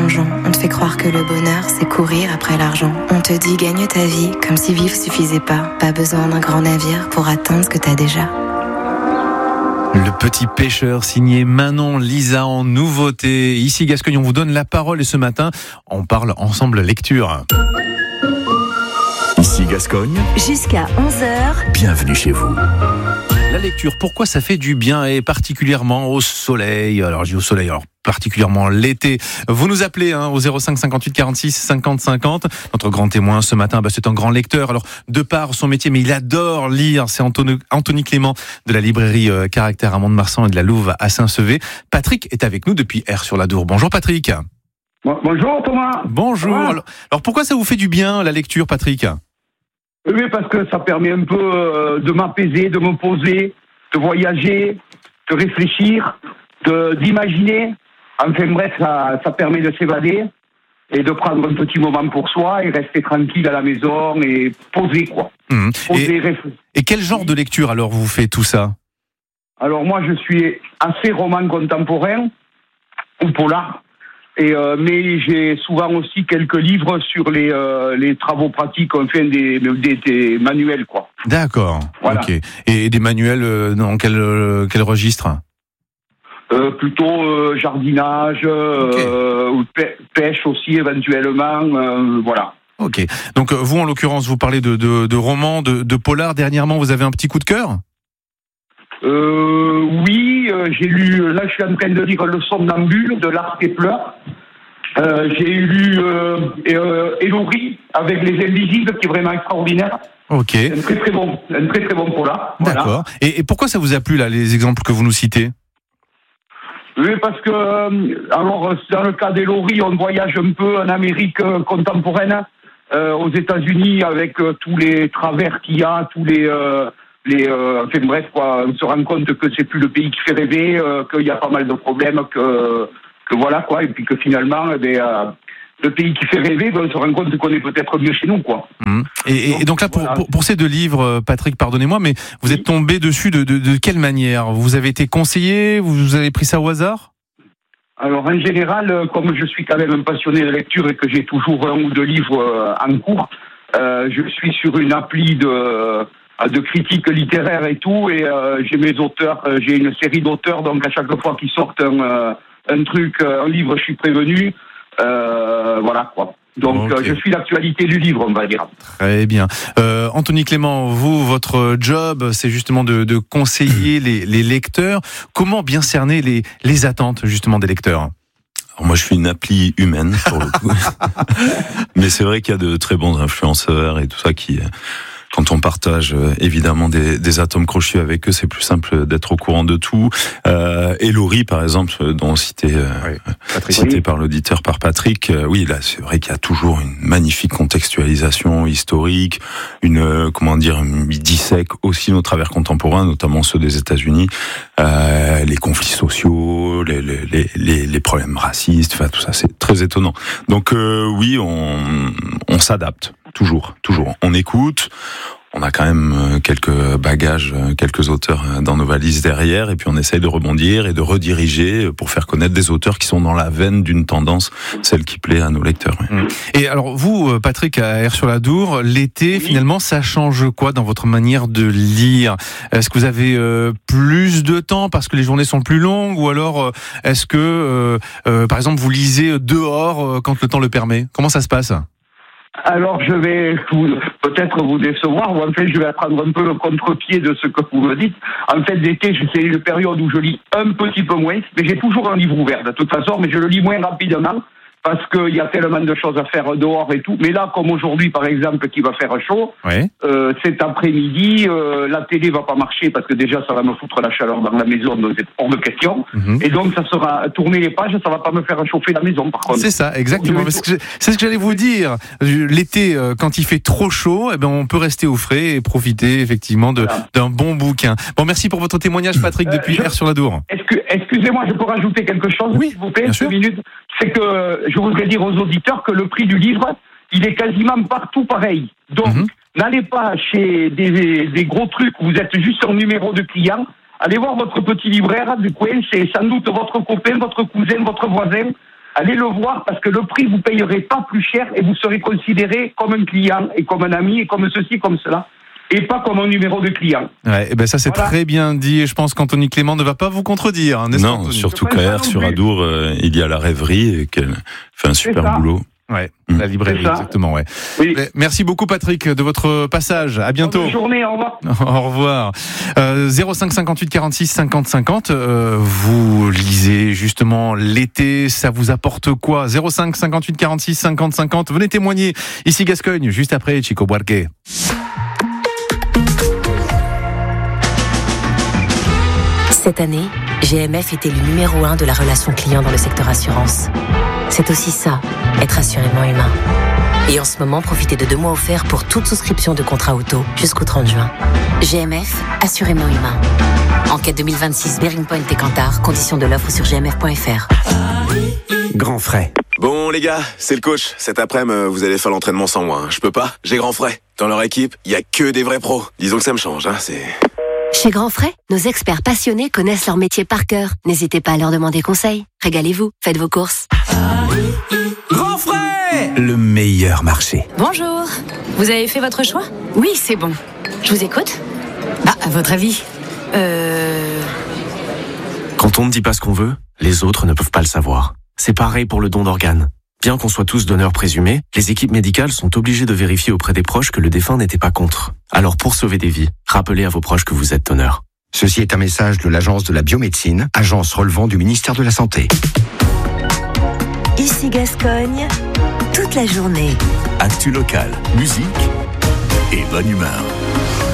plongeon. On te fait croire que le bonheur, c'est courir après l'argent. On te dit gagne ta vie, comme si vivre suffisait pas. Pas besoin d'un grand navire pour atteindre ce que t'as déjà. Le petit pêcheur signé Manon Lisa en nouveauté. Ici Gascogne, on vous donne la parole et ce matin, on parle ensemble lecture. Ici Gascogne. Jusqu'à 11h. Bienvenue chez vous. La lecture, pourquoi ça fait du bien et particulièrement au soleil. Alors je dis au soleil, particulièrement l'été. Vous nous appelez au 05 58 46 50 50. Notre grand témoin ce matin, c'est un grand lecteur. Alors de par son métier, mais il adore lire. C'est Anthony Clément de la librairie Caractère à Mont-de-Marsan et de la Louve à Saint-Sevé. Patrick est avec nous depuis R-sur-l'Adour. Bonjour Patrick. Bonjour Thomas. Bonjour. Alors pourquoi ça vous fait du bien la lecture, Patrick ? Oui, parce que ça permet un peu de m'apaiser, de me poser, de voyager, de réfléchir, d'imaginer. Enfin bref, ça permet de s'évader et de prendre un petit moment pour soi et rester tranquille à la maison et poser quoi. Et quel genre de lecture alors vous faites tout ça ? Alors moi je suis assez roman contemporain ou polar. Mais j'ai souvent aussi quelques livres sur les travaux pratiques, enfin des manuels quoi. D'accord. Voilà. Ok. Et des manuels dans quel registre ? Plutôt jardinage, ou pêche aussi éventuellement, voilà. Ok. Donc vous en l'occurrence vous parlez de romans, de polar. Dernièrement vous avez un petit coup de cœur ? Oui, j'ai lu, là je suis en train de lire Le Somnambule de Lars Kepler. J'ai lu Elori avec les Invisibles qui est vraiment extraordinaire. Ok. Un très bon polar. D'accord. Voilà. Et pourquoi ça vous a plu là les exemples que vous nous citez ? Oui, parce que alors dans le cas d'Elori, on voyage un peu en Amérique contemporaine, aux États-Unis avec tous les travers qu'il y a, tous enfin bref quoi, on se rend compte que c'est plus le pays qui fait rêver, qu'il y a pas mal de problèmes, que voilà quoi, et puis que finalement le pays qui fait rêver, on se rend compte qu'on est peut-être mieux chez nous quoi. Et donc là pour ces deux livres, Patrick, pardonnez-moi, mais vous êtes tombé dessus de quelle manière ? Vous avez été conseillé ? Vous avez pris ça au hasard ? Alors en général, comme je suis quand même un passionné de lecture et que j'ai toujours un ou deux livres en cours, je suis sur une appli de critiques littéraires et tout, et j'ai mes auteurs, j'ai une série d'auteurs, donc à chaque fois qu'ils sortent un livre, je suis prévenu, voilà quoi. Donc je suis l'actualité du livre, on va dire. Très bien. Anthony Clément, vous, votre job, c'est justement de conseiller les lecteurs. Comment bien cerner les attentes justement des lecteurs ? Alors moi, je suis une appli humaine pour le coup, mais c'est vrai qu'il y a de très bons influenceurs et tout ça qui, quand on partage évidemment des atomes crochus avec eux, c'est plus simple d'être au courant de tout. Elori, par exemple, dont cité par l'auditeur, par Patrick, oui, là, c'est vrai qu'il y a toujours une magnifique contextualisation historique, il dissèque aussi nos travers contemporains, notamment ceux des États-Unis, les conflits sociaux, les problèmes racistes, enfin tout ça, c'est très étonnant. Donc oui, on s'adapte. Toujours. On écoute. On a quand même quelques bagages, quelques auteurs dans nos valises derrière, et puis on essaye de rebondir et de rediriger pour faire connaître des auteurs qui sont dans la veine d'une tendance, celle qui plaît à nos lecteurs. Et alors vous, Patrick, à R-sur-l'Adour, l'été, finalement, ça change quoi dans votre manière de lire ? Est-ce que vous avez plus de temps parce que les journées sont plus longues, ou alors est-ce que, par exemple, vous lisez dehors quand le temps le permet ? Comment ça se passe ? Alors je vais peut-être vous décevoir, ou en fait je vais prendre un peu le contre-pied de ce que vous me dites. En fait l'été, c'est une période où je lis un petit peu moins, mais j'ai toujours un livre ouvert de toute façon, mais je le lis moins rapidement parce qu'il y a tellement de choses à faire dehors et tout. Mais là, comme aujourd'hui par exemple, qui va faire chaud, cet après-midi, la télé va pas marcher parce que déjà ça va me foutre la chaleur dans la maison, donc c'est hors de question. Et donc ça sera tourner les pages, ça va pas me faire chauffer la maison par contre. C'est ça, exactement. C'est ce que j'allais vous dire. L'été, quand il fait trop chaud, on peut rester au frais et profiter effectivement d'un bon bouquin. Bon, merci pour votre témoignage, Patrick, depuis R-sur-l'Adour. Excusez-moi, je peux rajouter quelque chose, s'il vous plaît, 2 minutes. C'est que je voudrais dire aux auditeurs que le prix du livre, il est quasiment partout pareil. Donc, n'allez pas chez des gros trucs où vous êtes juste en numéro de client. Allez voir votre petit libraire du coin, c'est sans doute votre copain, votre cousin, votre voisin. allez le voir parce que le prix, vous payerez pas plus cher et vous serez considéré comme un client et comme un ami et comme ceci, comme cela. Et pas comme un numéro de client. Ouais, et ben ça c'est très bien dit et je pense qu'Anthony Clément ne va pas vous contredire, hein, n'est-ce pas, Non, Anthony ? surtout qu'à sur Adour, il y a la rêverie et qu'elle fait un super boulot. Ouais, la librairie, exactement, ouais. Oui. Merci beaucoup Patrick de votre passage. À bientôt. Bonne journée, au revoir. Au revoir. 05 58 46 50 50. Vous lisez justement l'été, ça vous apporte quoi ? 05 58 46 50 50. Venez témoigner. Ici Gascogne, juste après Chico Buarque. Cette année, GMF était le numéro 1 de la relation client dans le secteur assurance. C'est aussi ça, être assurément humain. Et en ce moment, profitez de 2 mois offerts pour toute souscription de contrat auto jusqu'au 30 juin. GMF, assurément humain. Enquête 2026, Bearing Point et Kantar. Conditions de l'offre sur gmf.fr. Grand frais. Bon les gars, c'est le coach. Cet après-midi, vous allez faire l'entraînement sans moi. Je peux pas, j'ai grand frais. Dans leur équipe, il y a que des vrais pros. Disons que ça me change, c'est... Chez Grand Frais, nos experts passionnés connaissent leur métier par cœur. N'hésitez pas à leur demander conseil. Régalez-vous, faites vos courses. Grand frais, le meilleur marché. Bonjour, vous avez fait votre choix ? Oui, c'est bon. Je vous écoute ? À votre avis ? Quand on ne dit pas ce qu'on veut, les autres ne peuvent pas le savoir. C'est pareil pour le don d'organes. Bien qu'on soit tous donneurs présumés, les équipes médicales sont obligées de vérifier auprès des proches que le défunt n'était pas contre. Alors pour sauver des vies, rappelez à vos proches que vous êtes donneur. Ceci est un message de l'Agence de la biomédecine, agence relevant du ministère de la Santé. Ici Gascogne, toute la journée. Actu local, musique et bonne humeur.